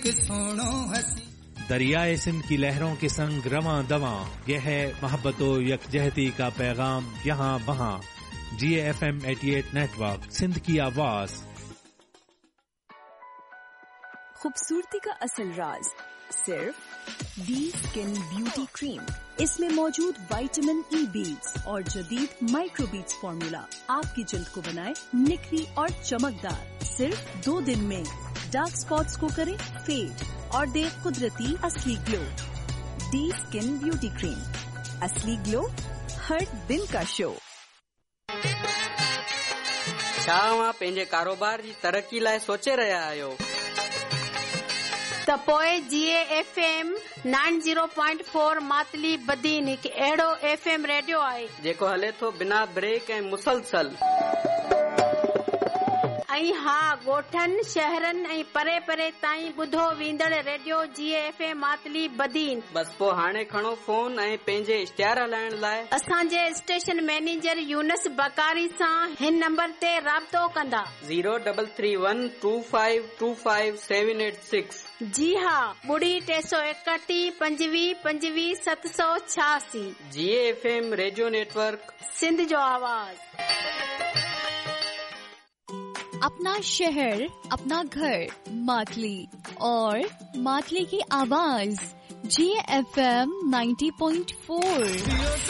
दरियाए सिंध की लहरों के संग रवां दवां, यह है मोहब्बतो यकजहती का पैगाम यहाँ वहाँ। GFM 88 नेटवर्क, सिंध की आवाज। खूबसूरती का असल राज सिर्फ डी स्किन ब्यूटी क्रीम। इसमें मौजूद विटामिन ई बीट्स और जदीद माइक्रो बीट्स फॉर्मूला आपकी जल्द को बनाए निखरी और चमकदार। सिर्फ 2 दिन में डार्क स्पॉट्स को करे फेड और दे कुदरती असली glow. D skin beauty cream, असली ग्लो हर दिन का शो। छा तव्हां पंहिंजे कारोबार जी तरक़ी लाइ सोचे रहिया आहियो? त पोइ GFM 90.4 मातली बदीन हिकु अहिड़ो FM रेडियो आहे जेको हले थो बिना ब्रेक ऐं मुसलसल। ऐं हा, ॻोठनि शहरनि ऐं परे परे ताईं ॿुधो वेंदड़ रेडियो GFM मातली बदीन। बस पोइ हाणे खणो फोन ऐं पंहिंजे इश्तिहार हलाइण लाइ असांजे स्टेशन मैनेजर यूनस बकारी सां हिन नंबर ते राब्तो कंदा। 0312525786। जी हा, 361 25 25 786। GFM रेडियो नेटवर्क, सिंध जो आवाज। अपना शहर, अपना घर, मातली और मातली की आवाज GFM 90.4।